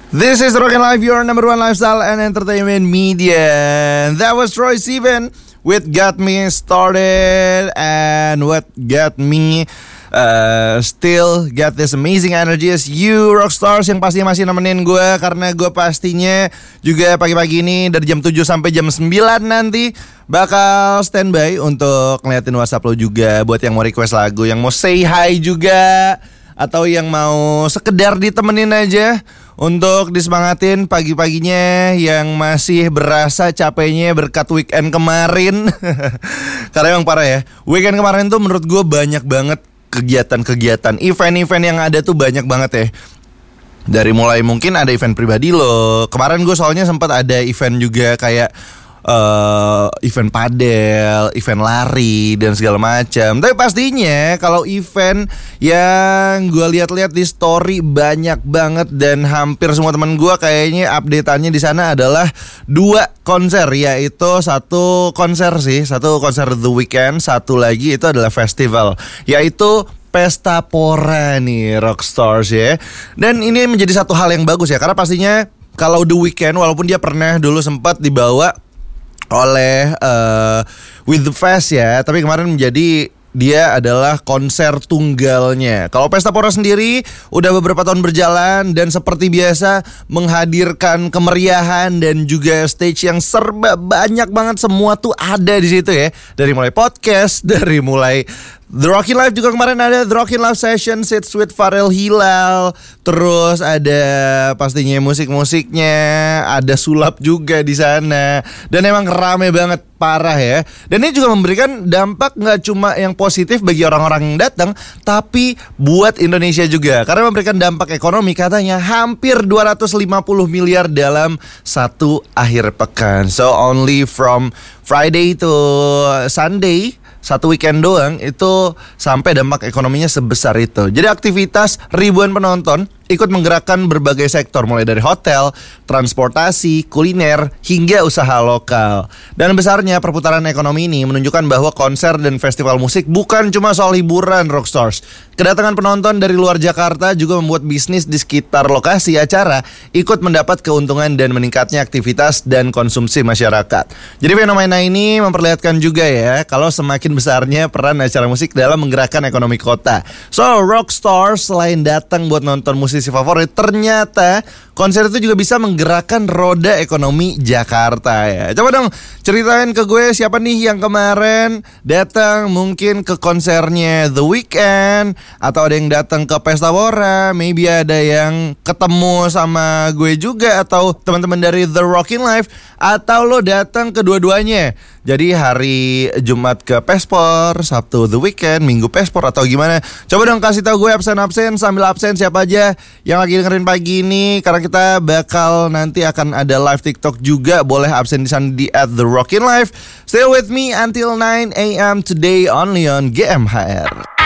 This is Rockin' Life, your number one lifestyle and entertainment media. That was Troye Sivan with Got Me Started. And what got me still got this amazing energy is you Rockstars yang pasti masih nemenin gue. Karena gue pastinya juga pagi-pagi ini dari jam 7 sampai jam 9 nanti bakal standby untuk ngeliatin WhatsApp lo juga. Buat yang mau request lagu, yang mau say hi juga, atau yang mau sekedar ditemenin aja untuk disemangatin pagi-paginya yang masih berasa capeknya berkat weekend kemarin. Karena emang parah ya, weekend kemarin tuh menurut gue banyak banget kegiatan-kegiatan, event-event yang ada tuh banyak banget ya. Dari mulai mungkin ada event pribadi lo. Kemarin gue soalnya sempat ada event juga kayak event padel, event lari dan segala macam. Tapi pastinya kalau event yang gue lihat-lihat di story banyak banget dan hampir semua teman gue kayaknya update-annya di sana adalah 2 konser, yaitu satu konser The Weeknd, satu lagi itu adalah festival, yaitu Pesta Pora nih Rockstars ya. Dan ini menjadi satu hal yang bagus ya, karena pastinya kalau The Weeknd walaupun dia pernah dulu sempat dibawa oleh With The Fest ya, tapi kemarin menjadi dia adalah konser tunggalnya. Kalau Pesta Pora sendiri udah beberapa tahun berjalan dan seperti biasa menghadirkan kemeriahan dan juga stage yang serba banyak banget, semua tuh ada di situ ya. Dari mulai podcast, dari mulai The Rockin' Life juga kemarin ada The Rockin' Life Session Sits with Farel Hilal. Terus ada pastinya musik-musiknya, ada sulap juga di sana. Dan emang rame banget, parah ya. Dan ini juga memberikan dampak gak cuma yang positif bagi orang-orang yang datang, tapi buat Indonesia juga. Karena memberikan dampak ekonomi katanya hampir 250 miliar dalam satu akhir pekan. So only from Friday to Sunday, satu weekend doang itu sampai dampak ekonominya sebesar itu. Jadi aktivitas ribuan penonton ikut menggerakkan berbagai sektor, mulai dari hotel, transportasi, kuliner, hingga usaha lokal. Dan besarnya perputaran ekonomi ini menunjukkan bahwa konser dan festival musik bukan cuma soal hiburan Rockstars. Kedatangan penonton dari luar Jakarta juga membuat bisnis di sekitar lokasi acara ikut mendapat keuntungan dan meningkatnya aktivitas dan konsumsi masyarakat. Jadi fenomena ini memperlihatkan juga ya, kalau semakin besarnya peran acara musik dalam menggerakkan ekonomi kota. So Rockstars selain datang buat nonton musisi favorit, ternyata konser itu juga bisa menggerakkan roda ekonomi Jakarta ya. Coba dong ceritain ke gue siapa nih yang kemarin datang mungkin ke konsernya The Weeknd, atau ada yang datang ke Pesta Pora, maybe ada yang ketemu sama gue juga atau teman-teman dari The Rockin' Life, atau lo datang kedua-duanya. Jadi hari Jumat ke Pespor, Sabtu The Weeknd, Minggu Pespor, atau gimana? Coba dong kasih tahu gue absen-absen, sambil absen siapa aja yang lagi dengerin pagi ini, karena kita bakal nanti akan ada live TikTok juga. Boleh absen di sana di @therockinlife. Stay with me until 9 AM today only on GMHR.